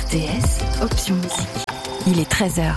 RTS, option musique. Il est 13h.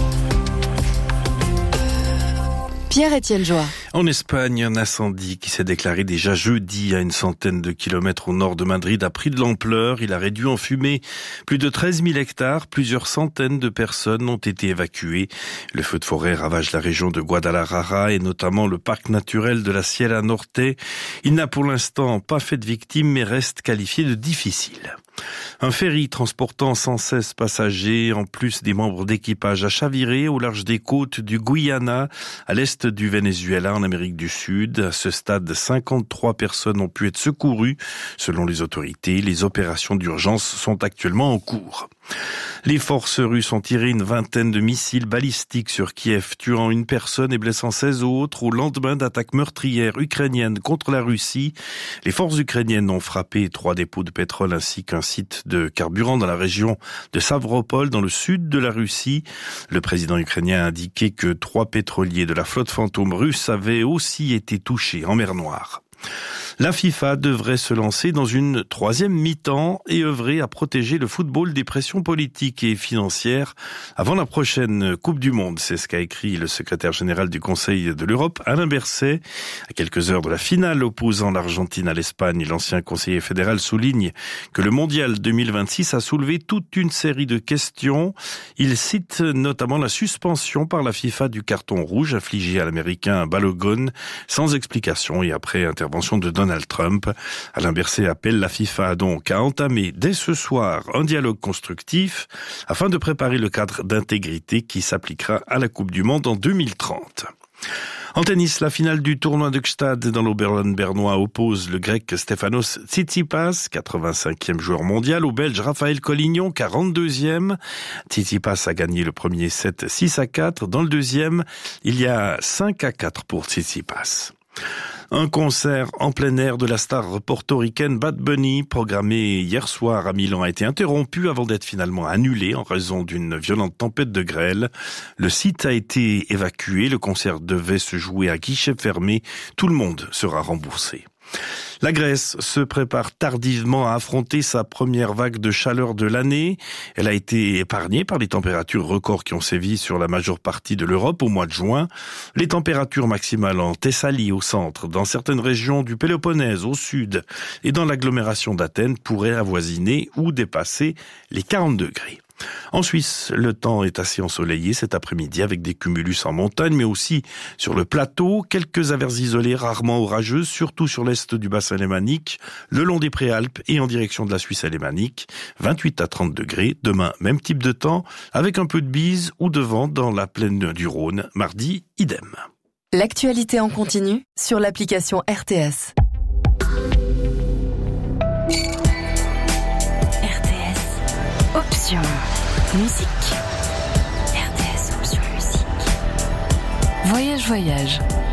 Pierre-Étienne Joie. En Espagne, un incendie qui s'est déclaré déjà jeudi à une centaine de kilomètres au nord de Madrid a pris de l'ampleur. Il a réduit en fumée plus de 13 000 hectares. Plusieurs centaines de personnes ont été évacuées. Le feu de forêt ravage la région de Guadalajara et notamment le parc naturel de la Sierra Norte. Il n'a pour l'instant pas fait de victimes mais reste qualifié de difficile. Un ferry transportant 116 passagers, en plus des membres d'équipage, a chaviré au large des côtes du Guyana, à l'est du Venezuela, en Amérique du Sud. À ce stade, 53 personnes ont pu être secourues. Selon les autorités, les opérations d'urgence sont actuellement en cours. Les forces russes ont tiré une vingtaine de missiles balistiques sur Kiev, tuant une personne et blessant 16 autres au lendemain d'attaques meurtrières ukrainiennes contre la Russie. Les forces ukrainiennes ont frappé 3 dépôts de pétrole ainsi qu'un site de carburant dans la région de Stavropol, dans le sud de la Russie. Le président ukrainien a indiqué que 3 pétroliers de la flotte fantôme russe avaient aussi été touchés en mer Noire. La FIFA devrait se lancer dans une 3e mi-temps et œuvrer à protéger le football des pressions politiques et financières avant la prochaine Coupe du Monde. C'est ce qu'a écrit le secrétaire général du Conseil de l'Europe, Alain Berset. À quelques heures de la finale opposant l'Argentine à l'Espagne, l'ancien conseiller fédéral souligne que le Mondial 2026 a soulevé toute une série de questions. Il cite notamment la suspension par la FIFA du carton rouge infligé à l'Américain Balogun sans explication et après intervention de Donald Trump. Alain Berset appelle la FIFA donc à entamer dès ce soir un dialogue constructif afin de préparer le cadre d'intégrité qui s'appliquera à la Coupe du Monde en 2030. En tennis, la finale du tournoi de Gstaad dans l'Oberland bernois oppose le grec Stefanos Tsitsipas, 85e joueur mondial, au belge Raphaël Collignon, 42e. Tsitsipas a gagné le premier set 6-4. Dans le deuxième, il y a 5-4 pour Tsitsipas. Un concert en plein air de la star portoricaine Bad Bunny, programmé hier soir à Milan, a été interrompu avant d'être finalement annulé en raison d'une violente tempête de grêle. Le site a été évacué, le concert devait se jouer à guichet fermé, tout le monde sera remboursé. La Grèce se prépare tardivement à affronter sa première vague de chaleur de l'année. Elle a été épargnée par les températures records qui ont sévi sur la majeure partie de l'Europe au mois de juin. Les températures maximales en Thessalie au centre, dans certaines régions du Péloponnèse au sud et dans l'agglomération d'Athènes pourraient avoisiner ou dépasser les 40 degrés. En Suisse, le temps est assez ensoleillé cet après-midi avec des cumulus en montagne, mais aussi sur le plateau. Quelques averses isolées, rarement orageuses, surtout sur l'est du bassin alémanique, le long des Préalpes et en direction de la Suisse alémanique. 28 à 30 degrés. Demain, même type de temps, avec un peu de bise ou de vent dans la plaine du Rhône. Mardi, idem. L'actualité en continu sur l'application RTS. Option musique. RTS option musique. Voyage.